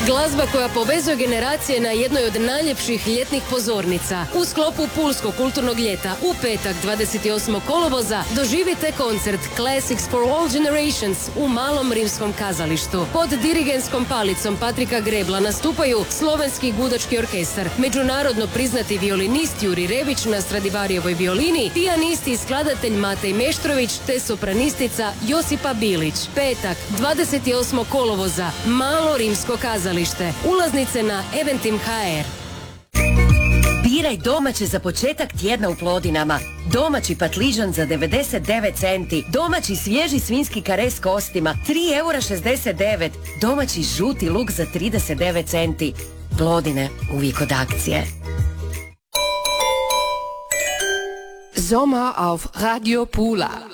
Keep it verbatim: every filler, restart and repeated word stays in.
Glazba koja povezuje generacije na jednoj od najljepših ljetnih pozornica. U sklopu Pulskog kulturnog ljeta u petak dvadeset osmog kolovoza doživite koncert Classics for All Generations u Malom rimskom kazalištu. Pod dirigentskom palicom Patrika Grebla nastupaju Slovenski gudački orkestar, međunarodno priznati violinist Juri Rebić na Stradivarijevoj violini, pijanist i skladatelj Matej Meštrović te sopranistica Josipa Bilić. Petak dvadeset osmog kolovoza, Malo rimsko kazalište. Ulaznice na Eventim ha er. Biraj domaće za početak tjedna u Plodinama. Domaći patližan za devedeset devet centi. Domaći svježi svinjski kare s kostima tri eura šezdeset devet. Domaći žuti luk za trideset devet centi. Plodine, uvijek od akcije. Sommer auf Radio Pula.